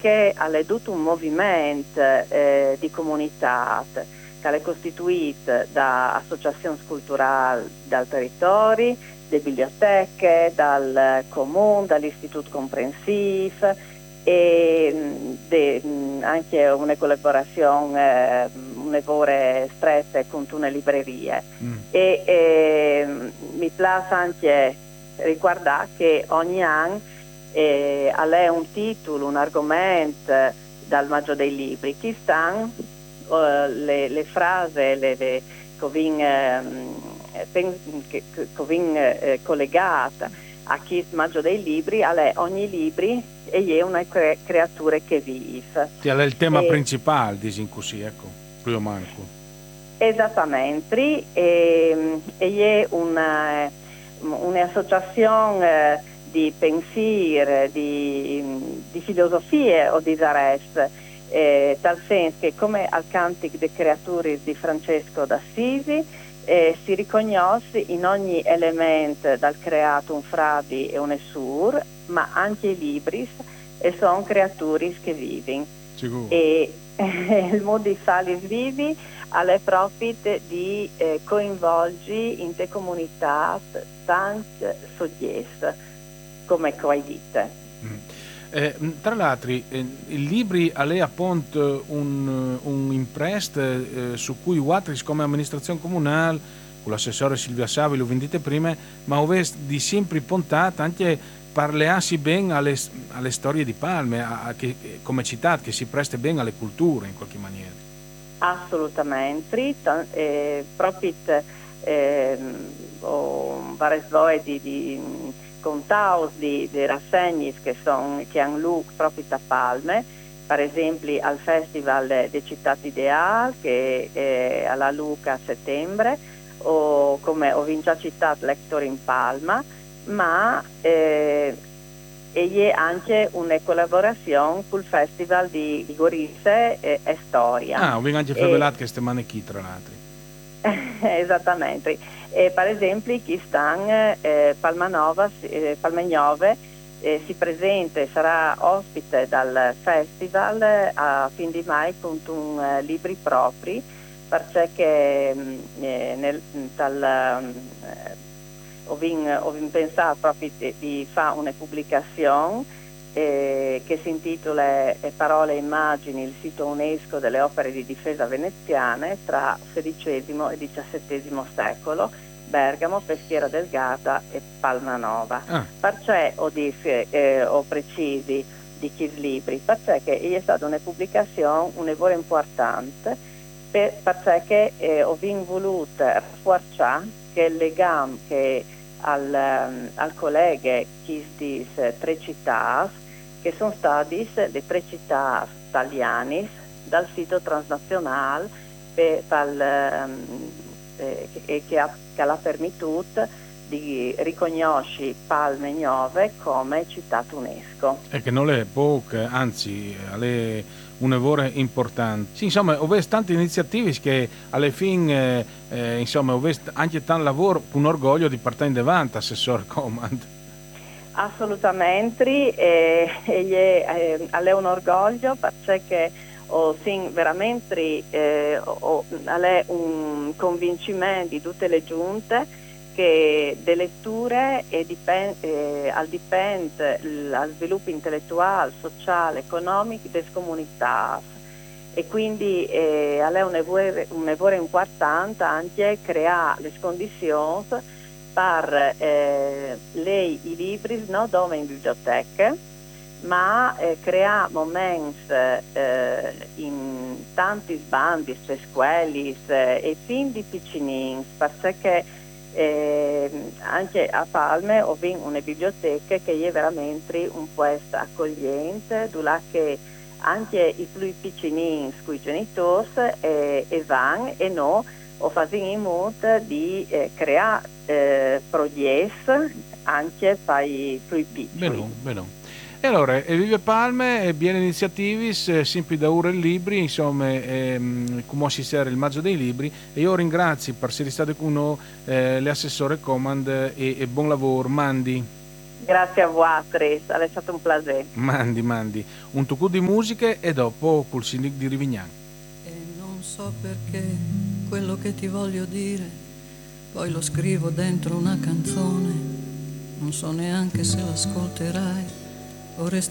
che è tutto un movimento di comunità che è costituito da associazioni culturali dal territorio, da biblioteche, dal comune, dall'istituto comprensivo e anche una collaborazione un'evore stretta con una libreria. Mi piace anche ricordare che ogni anno è un titolo, un argomento dal Maggio dei Libri. Chi stanno le frasi che collegate a chi Maggio dei Libri, ogni libri e è una creatura che vive. Sì, è il tema principale, disin così, ecco, più o meno. Esattamente, e è un'associazione di pensiero, di filosofie o di zarest, tal senso che come al Cantic de Creaturis di Francesco d'Assisi si riconosce in ogni elemento dal creato un fradi e un essur, ma anche i libri e sono creaturis che vivono. E il modo di salis vivi alle profit di coinvolgi in te comunità tante soggetti come coi dite. Tra l'altro, i libri a lei appunto un imprest su cui Watris come amministrazione comunale con l'assessore Silvia Savi lo vendite prima, ma ovest di sempre puntata anche parleassi ben alle storie di Palme, come citate, che si preste ben alle culture in qualche maniera. Assolutamente, proprio varie di contaus di rassegne che hanno luogo proprio a Palme, per esempio al Festival de Città Ideal che è alla Luca a settembre, o come ho già citato l'Hector in Palma, ma e è anche una collaborazione col Festival di Gorizia e Storia. Ho anche rivelato queste manichi tra l'altro. Esattamente. Per esempio chi stanno Palmegnove si presenta e sarà ospite dal festival a fin di mai con un libri propri, perché ho pensato proprio di fare una pubblicazione che si intitola Parole e immagini, il sito UNESCO delle opere di difesa veneziane tra XVI e XVII secolo, Bergamo, Peschiera del Garda e Palmanova. Perché ho precisi di chi libri? Perché è stata una pubblicazione un'evore importante, perché ho voluto rafforzare che il legame che al collega chi dice tre città che sono state le tre città italiane dal sito transnazionale che ha permesso di riconoscere Palme Gnove come città UNESCO. E che non è poco, anzi è un lavoro importante. Sì, insomma, ho visto tante iniziative che alla fine insomma, ho visto anche tanto lavoro, un orgoglio di partire in davanti, assessore Comand. Assolutamente, è un orgoglio perché veramente è un convincimento di tutte le giunte che le letture dipende al sviluppo intellettuale, sociale, economico delle comunità e quindi è un lavoro importante anche creare le condizioni per i libri non dove in biblioteche, ma creare momenti in tanti sbandi, scuole e fin di piccinini, perché anche a Palme ho visto una biblioteca che è veramente un posto accogliente, dove anche i più piccinini con i genitori vanno e no o fanno in modo di creare progetti anche per i più piccoli. Bene. E allora, Vive Palme e Biene Iniziativis, sempre da ora i libri, insomma, come si sera il Maggio dei Libri, e io ringrazio per essere state con noi le assessore Comand e buon lavoro, Mandi. Grazie a voi, è stato un piacere. Mandi. Un tucù di musiche e dopo col sindic di Rivignan. E non so perché quello che ti voglio dire, poi lo scrivo dentro una canzone, non so neanche se l'ascolterai, o